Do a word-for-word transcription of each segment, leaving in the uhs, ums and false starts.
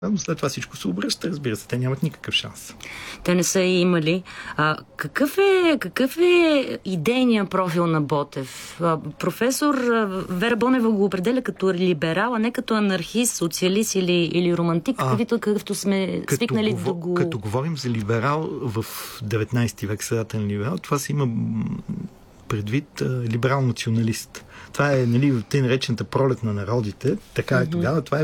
но след това всичко се обръща, разбира се, те нямат никакъв шанс. Те не са и имали. А, какъв, е, какъв е идейният профил на Ботев? А, професор Вера Бонева го определя като либерал, а не като анархист, социалист или, или романтик, какъвто, какъвто сме като свикнали го, да го... Като говорим за либерал в деветнайсети век, средата на либерал, това се има предвид а, либерал-националист. Това е, нали, тъй наречената пролет на народите. Така е mm-hmm. тогава. Това е,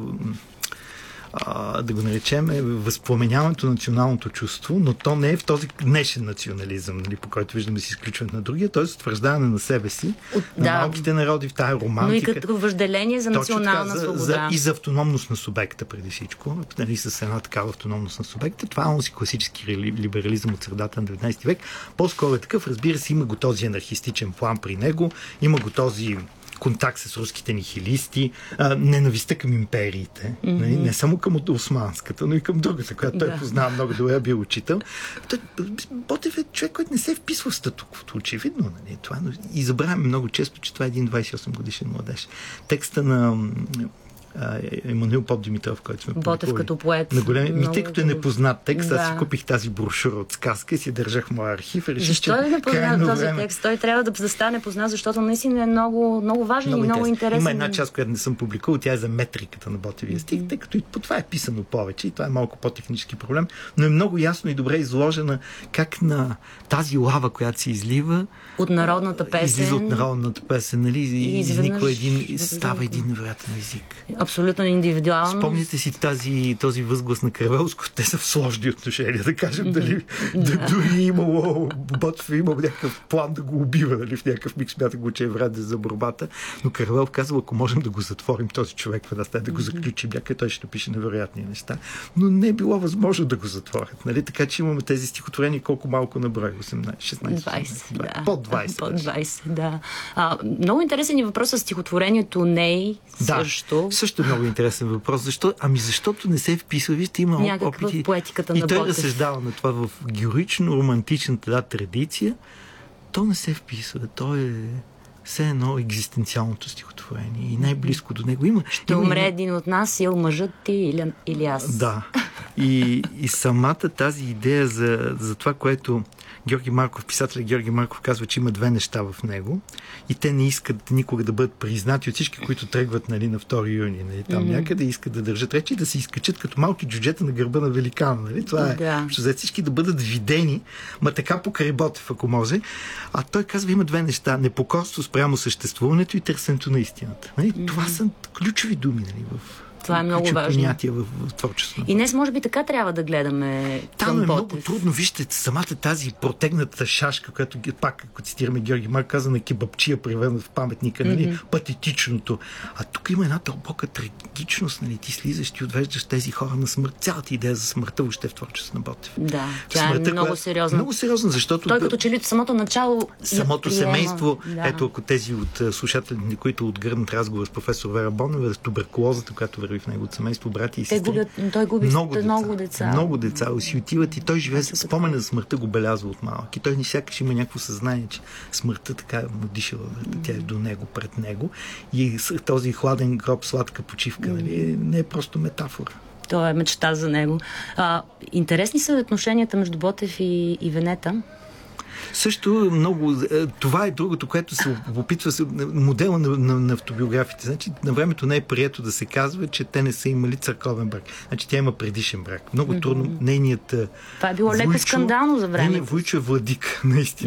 а, да го наречем, е възпламеняването на националното чувство, но то не е в този днешен национализъм, нали, по който виждаме си изключването на другия, т.е. утвърждаване на себе си, От, на да, малките народи в тая романтика. Но и като въжделение за национална така, свобода. За, за, и за автономност на субекта, преди всичко. Нали, с една такава автономност на субекта. Това е онзи класически либерализъм от средата на деветнайсети век. По-скоро е такъв, разбира се, има го този анархистичен план при него, има го този контакт с руските нихилисти, а, ненавистта към империите. Mm-hmm. Не само към османската, но и към другата, която той да. познава много добре, бил учител. Той, Ботев е човек, който не се вписва в статуквото, очевидно. Нали? Това, и забравяме много често, че това е един двайсет и осем годишен младеж. Текста на Емануил Попдимитров, който сме Ботев като поет. На големи... Ми, тъй като е непознат текст, да. аз си купих тази брошура от сказка и си държах моя архив. Реших, защо е непознат този време... текст? Той трябва да, да стане познат, защото наистина е много, много важен много и много интересен. Има една част, която не съм публикувал, тя е за метриката на Ботевия стих, mm-hmm. тъй като и по това е писано повече и това е малко по-технически проблем, но е много ясно и добре изложена как на тази лава, която се излива от народната песен, излиза от народната песен, нали, и изниква един, става един невероятен език. Абсолютно индивидуално. Спомните си тази, този възглас на Каравелско, те са в сложни отношения, да кажем, дали да. дори имало, Ботев е имал някакъв план да го убива, нали, в някакъв миг смята го, че е вреден за борбата, но Каравел казал, ако можем да го затворим този човек в една стая, да го заключим, някъде той ще пише невероятни неща, но не е било възможно да го затворят, нали, така че имаме тези стихотворения колко малко на брой, осемнайсет, шестнайсет, двайсет, да. под двайсет. Под двайсет, да. А, много интересен е въпрос с стихотворението Ней, да, също. Също е много интересен въпрос. Защо? Ами защото не се вписва. Вижте, има някаква опити. Поетиката и на той Ботев. разсъждава на това в героично-романтичната да, традиция. То не се вписва. То е все едно екзистенциалното стихотворение. И най-близко до него има. Ще има, умре има... един от нас, или мъжът ти, или, или аз. Да. И, и самата тази идея за, за това, което Георги Марков, писателят Георги Марков казва, че има две неща в него и те не искат никога да бъдат признати от всички, които тръгват, нали, на втори юни. Нали, там mm-hmm. някъде искат да държат речи и да се изкачат като малки джуджета на гърба на великана. Нали? Това е. Да. За всички да бъдат видени, ма така покрай Ботев, ако може. А той казва, има две неща. Непокорство спрямо съществуването и търсенето на истината. Нали? Mm-hmm. Това са ключови думи, нали, в това е много важно. Понятия в, в творчеството. И днес, може би, така трябва да гледаме Там е много трудно. Вижте, самата тази протегната шашка, която пак, ако цитираме Георги Марк, каза на кебапчия, превърнат в паметника, нали, mm-hmm. патетичното. А тук има една дълбока трагичност, нали, ти слизаш, ти отвеждаш тези хора на смърт. Цялата идея за смъртта въобще в творчеството на Ботев. Да, тя смъртта, е много сериозна. Много сериозна, защото той като че ли самото начало самото семейство, да. Ето ако тези от слушателите, които отгърнат разговор с професор Вера Бонева, туберкулозата, която върви в него от семейство, брати и сестри. Те губят, той губи много деца. Много деца. Много деца си отиват и той живее, спомена за смъртта го белязва от малък. И той не сякаш има някакво съзнание, че смъртта така му дишала, тя е до него, пред него. И този хладен гроб, сладка почивка, нали, не е просто метафора. Това е мечта за него. А, интересни са отношенията между Ботев и, и Венета. Също много... Това е другото, което се опитва модела на, на, на автобиографите. Значи, на времето не е прието да се казва, че те не са имали църковен брак. Значи, тя има предишен брак. Много трудно. Mm-hmm. Нейният... Това е било леко скандално за времето. Нейният Войчо е владик, наистина.